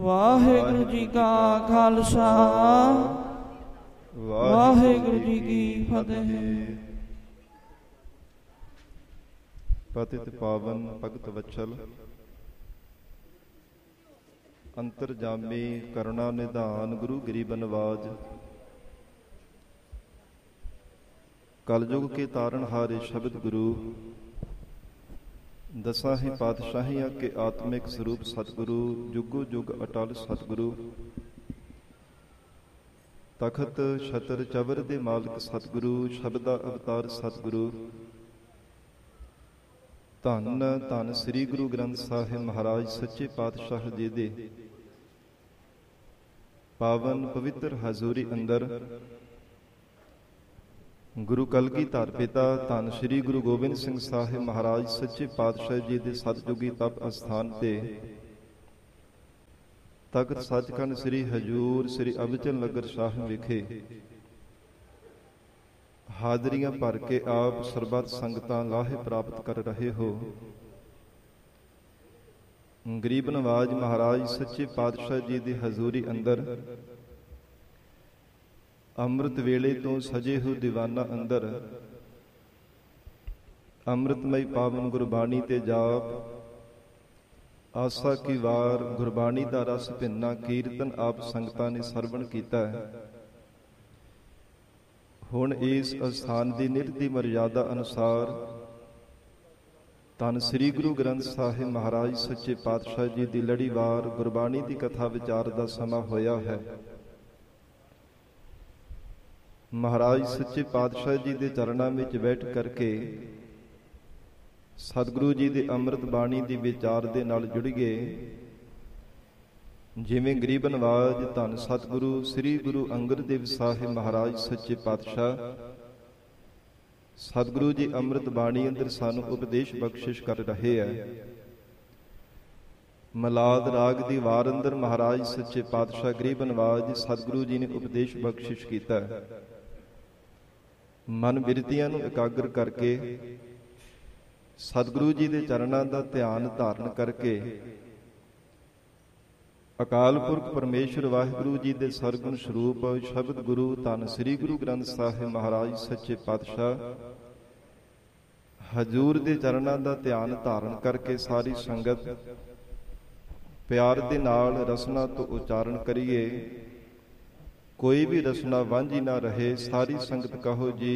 ਵਾਹਿਗੁਰੂ ਜੀ ਕਾ ਖਾਲਸਾ ਵਾਹਿਗੁਰੂ ਜੀ ਕੀ ਫਤਿਹ। ਪਤਿਤ ਪਾਵਨ ਭਗਤ ਵਛਲ ਅੰਤਰਜਾਮੀ ਕਰੁਣਾ ਨਿਧਾਨ ਗੁਰੂ ਗਰੀਬ ਨਵਾਜ। ਕਲਯੁਗ ਕੇ ਤਾਰਨ ਹਾਰੇ ਸ਼ਬਦ ਗੁਰੂ ਦਸਾਂ ਹੀ ਪਾਤਸ਼ਾਹੀਆਂ ਕੇ ਆਤਮਿਕ ਸਰੂਪ ਸਤਿਗੁਰੂ। ਜੁਗੋ ਜੁਗ ਅਟਲ ਸਤਿਗੁਰੂ ਤਖਤ ਛਤਰ ਚਵਰ ਦੇ ਮਾਲਕ ਸਤਿਗੁਰੂ। ਸ਼ਬਦਾ ਅਵਤਾਰ ਸਤਿਗੁਰੂ। ਧੰਨ ਧੰਨ ਸ੍ਰੀ ਗੁਰੂ ਗ੍ਰੰਥ ਸਾਹਿਬ ਮਹਾਰਾਜ ਸੱਚੇ ਪਾਤਸ਼ਾਹ ਜੀ ਦੇ ਪਾਵਨ ਪਵਿੱਤਰ ਹਜ਼ੂਰੀ ਅੰਦਰ ਗੁਰੂ ਕਲਗੀਧਰ ਪਿਤਾ ਧੰਨ ਸ੍ਰੀ ਗੁਰੂ ਗੋਬਿੰਦ ਸਿੰਘ ਸਾਹਿਬ ਮਹਾਰਾਜ ਸੱਚੇ ਪਾਤਸ਼ਾਹ ਜੀ ਦੇ ਸਤਿਜੁਗੀ ਤਪ ਅਸਥਾਨ ਤੇ ਤਖਤ ਸੱਚਖੰਡ ਸ੍ਰੀ ਹਜੂਰ ਸ੍ਰੀ ਅਬਚਲ ਨਗਰ ਸਾਹਿਬ ਵਿਖੇ ਹਾਜ਼ਰੀਆਂ ਭਰ ਕੇ ਆਪ ਸਰਬੱਤ ਸੰਗਤਾਂ ਲਾਹੇ ਪ੍ਰਾਪਤ ਕਰ ਰਹੇ ਹੋ। ਗਰੀਬ ਨਵਾਜ ਮਹਾਰਾਜ ਸੱਚੇ ਪਾਤਸ਼ਾਹ ਜੀ ਦੀ ਹਜ਼ੂਰੀ ਅੰਦਰ ਅੰਮ੍ਰਿਤ ਵੇਲੇ ਤੋਂ ਸਜੇ ਹੋ ਦੀਵਾਨਾ ਅੰਦਰ ਅੰਮ੍ਰਿਤਮਈ ਪਾਵਨ ਗੁਰਬਾਣੀ ਤੇ ਜਾਪ ਆਸਾ ਕੀ ਵਾਰ ਗੁਰਬਾਣੀ ਦਾ ਰਸ ਭਿੰਨਾ ਕੀਰਤਨ ਆਪ ਸੰਗਤਾਂ ਨੇ ਸਰਵਣ ਕੀਤਾ ਹੈ। ਹੁਣ ਇਸ ਅਸਥਾਨ ਦੀ ਨਿਤ ਦੀ ਮਰਿਆਦਾ ਅਨੁਸਾਰ ਧੰਨ ਸ੍ਰੀ ਗੁਰੂ ਗ੍ਰੰਥ ਸਾਹਿਬ ਮਹਾਰਾਜ ਸੱਚੇ ਪਾਤਸ਼ਾਹ ਜੀ ਦੀ ਲੜੀਵਾਰ ਗੁਰਬਾਣੀ ਦੀ ਕਥਾ ਵਿਚਾਰ ਦਾ ਸਮਾਂ ਹੋਇਆ ਹੈ। ਮਹਾਰਾਜ ਸੱਚੇ ਪਾਤਸ਼ਾਹ ਜੀ ਦੇ ਚਰਨਾਂ ਵਿੱਚ ਬੈਠ ਕਰਕੇ ਸਤਿਗੁਰੂ ਜੀ ਦੇ ਅੰਮ੍ਰਿਤ ਬਾਣੀ ਦੀ ਵਿਚਾਰ ਦੇ ਨਾਲ ਜੁੜ ਗਏ। ਜਿਵੇਂ ਗਰੀਬ ਨਵਾਜ ਧੰਨ ਸਤਿਗੁਰੂ ਸ੍ਰੀ ਗੁਰੂ ਅੰਗਦ ਦੇਵ ਸਾਹਿਬ ਮਹਾਰਾਜ ਸੱਚੇ ਪਾਤਸ਼ਾਹ ਸਤਿਗੁਰੂ ਜੀ ਅੰਮ੍ਰਿਤ ਬਾਣੀ ਅੰਦਰ ਸਾਨੂੰ ਉਪਦੇਸ਼ ਬਖਸ਼ਿਸ਼ ਕਰ ਰਹੇ ਹੈ। ਮਲਾਦ ਰਾਗ ਦੀ ਵਾਰ ਅੰਦਰ ਮਹਾਰਾਜ ਸੱਚੇ ਪਾਤਸ਼ਾਹ ਗਰੀਬ ਨਵਾਜ ਸਤਿਗੁਰੂ ਜੀ ਨੇ ਉਪਦੇਸ਼ ਬਖਸ਼ਿਸ਼ ਕੀਤਾ। ਮਨ ਬਿਰਤੀਆਂ ਨੂੰ ਇਕਾਗਰ ਕਰਕੇ ਸਤਿਗੁਰੂ ਜੀ ਦੇ ਚਰਨਾਂ ਦਾ ਧਿਆਨ ਧਾਰਨ ਕਰਕੇ ਅਕਾਲ ਪੁਰਖ ਪਰਮੇਸ਼ਰ ਵਾਹਿਗੁਰੂ ਜੀ ਦੇ ਸਰਗੁਣ ਸਰੂਪ ਸ਼ਬਦ ਗੁਰੂ ਧੰਨ ਸ੍ਰੀ ਗੁਰੂ ਗ੍ਰੰਥ ਸਾਹਿਬ ਮਹਾਰਾਜ ਸੱਚੇ ਪਾਤਸ਼ਾਹ ਹਜ਼ੂਰ ਦੇ ਚਰਨਾਂ ਦਾ ਧਿਆਨ ਧਾਰਨ ਕਰਕੇ ਸਾਰੀ ਸੰਗਤ ਪਿਆਰ ਦੇ ਨਾਲ ਰਸਨਾ ਤੋਂ ਉਚਾਰਨ ਕਰੀਏ। ਕੋਈ ਵੀ ਰਸਨਾ ਵਾਂਝੀ ਨਾ ਰਹੇ। ਸਾਰੀ ਸੰਗਤ ਕਹੋ ਜੀ